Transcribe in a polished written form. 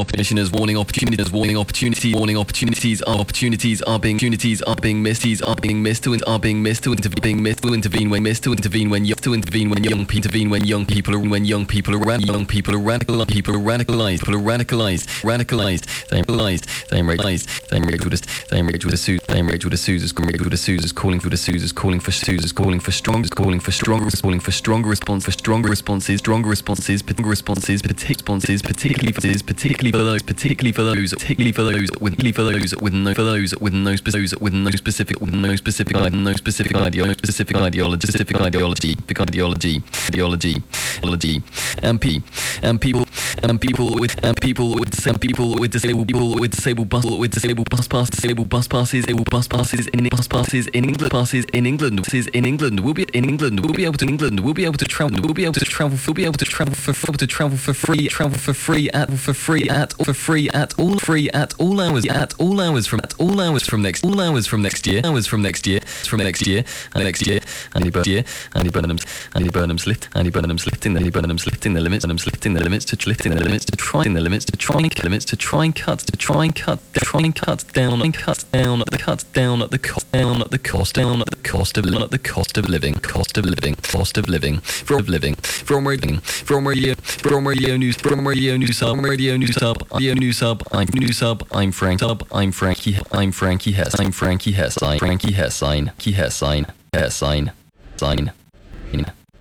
opportunities are being missed to intervene when young people are radicalized. Stronger responses, particularly for those with no specific disabled bus passes in England will be able to travel for free at all hours from next year. Andy Burnham's lifting the limits to try and cut down at the cost of living. From Radio News Hub, I'm Frankie Hessine.